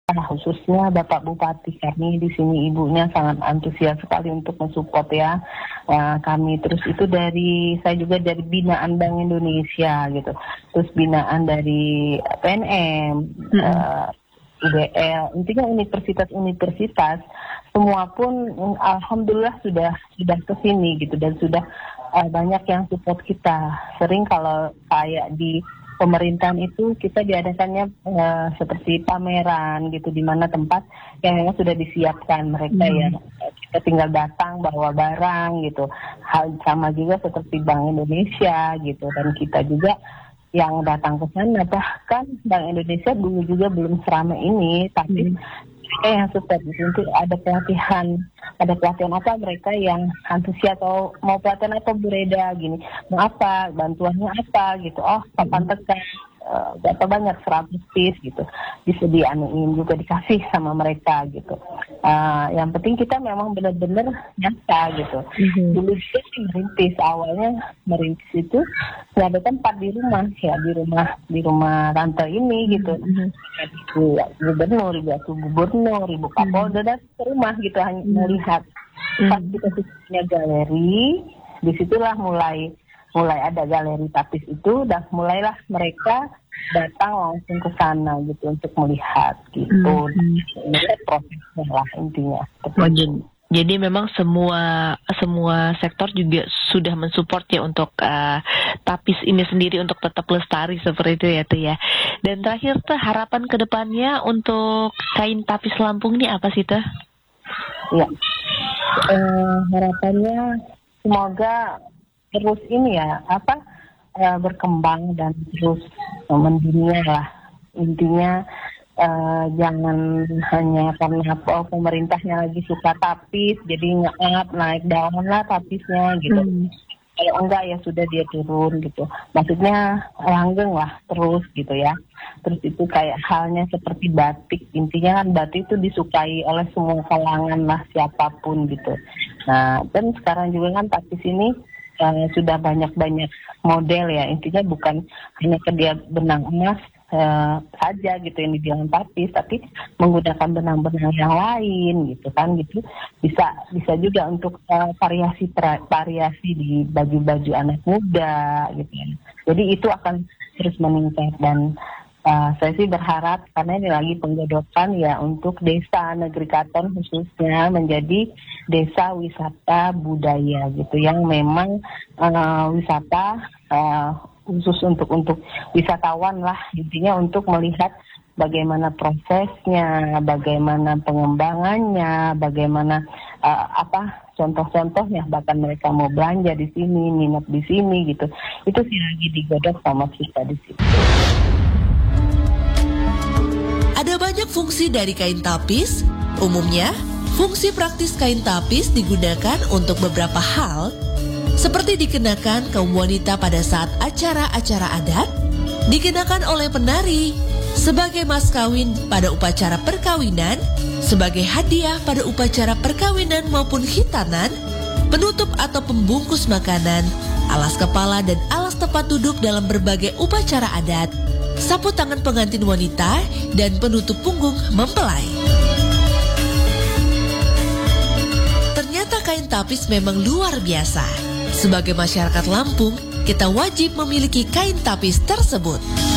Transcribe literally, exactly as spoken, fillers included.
Nah, khususnya Bapak Bupati kami di sini, ibunya sangat antusias sekali untuk mensupport ya uh, kami. Terus itu dari saya juga dari binaan Bank Indonesia gitu, terus binaan dari P N M, hmm. uh, U B L, intinya universitas-universitas semua pun alhamdulillah sudah sudah kesini gitu, dan sudah uh, banyak yang support kita. Sering kalau kayak di pemerintahan itu kita diadakannya uh, seperti pameran gitu, di mana tempat yang memang sudah disiapkan mereka hmm. ya, kita tinggal datang bawa barang gitu. Hal sama juga seperti Bank Indonesia gitu, dan kita juga yang datang ke sana. Bahkan Bank Indonesia dulu juga belum seramai ini, tapi hmm. mereka yang support itu ada pelatihan, ada pelatihan apa mereka yang antusias atau mau pelatihan apa Bu Reda gini, mau apa, bantuannya apa gitu, oh papan tekan uh, berapa banyak seratus piece gitu, disediain juga dikasih sama mereka gitu. Uh, yang penting kita memang benar-benar nyata gitu. Mm-hmm. Dulu dia sih merintis, awalnya merintis itu nggak ada tempat di rumah ya, di rumah di rumah tante ini gitu. Mm-hmm. Ibu gubernur, ibu atu gubernur, ibu kapolda dan ke rumah gitu hanya mm-hmm. melihat. Pas kita punya galeri, disitulah mulai mulai ada galeri tapis itu, dan mulailah mereka datang langsung ke sana gitu untuk melihat gitu. Mm-hmm. Ini prosesnya lah intinya. Oh, jadi, jadi memang semua semua sektor juga sudah mensupport ya untuk uh, tapis ini sendiri untuk tetap lestari seperti itu ya tuh ya. Dan terakhir tuh harapan kedepannya untuk kain tapis Lampung ini apa sih tuh? Ya, uh, harapannya semoga terus ini ya apa uh, berkembang dan terus uh, mendunia lah intinya. Uh, jangan hanya karena oh, pemerintahnya lagi suka tapis jadi nge-up naik daun lah tapisnya gitu. Hmm. Kalau enggak ya sudah dia turun gitu, maksudnya langgeng lah terus gitu ya. Terus itu kayak halnya seperti batik, intinya kan batik itu disukai oleh semua kalangan lah, siapapun gitu. Nah, dan sekarang juga kan tapis ini uh, sudah banyak-banyak model ya, intinya bukan hanya ke dia benang emas Uh, saja gitu yang dibilang tapis, tapi menggunakan benang-benang yang lain gitu kan, gitu bisa bisa juga untuk uh, variasi variasi di baju-baju anak muda gitu ya. Jadi itu akan terus meningkat, dan uh, saya sih berharap karena ini lagi penggodokan ya untuk desa Negeri Katon khususnya menjadi desa wisata budaya gitu, yang memang uh, wisata uh, khusus untuk untuk wisatawan lah intinya, untuk melihat bagaimana prosesnya, bagaimana pengembangannya, bagaimana uh, apa contoh-contohnya, bahkan mereka mau belanja di sini, minat di sini gitu. Itu sih lagi digodok sama kita di situ. Ada banyak fungsi dari kain tapis. Umumnya, fungsi praktis kain tapis digunakan untuk beberapa hal, seperti dikenakan kaum wanita pada saat acara-acara adat, dikenakan oleh penari, sebagai mas kawin pada upacara perkawinan, sebagai hadiah pada upacara perkawinan maupun khitanan, penutup atau pembungkus makanan, alas kepala dan alas tempat duduk dalam berbagai upacara adat, sapu tangan pengantin wanita, dan penutup punggung mempelai. Ternyata kain tapis memang luar biasa. Sebagai masyarakat Lampung, kita wajib memiliki kain tapis tersebut.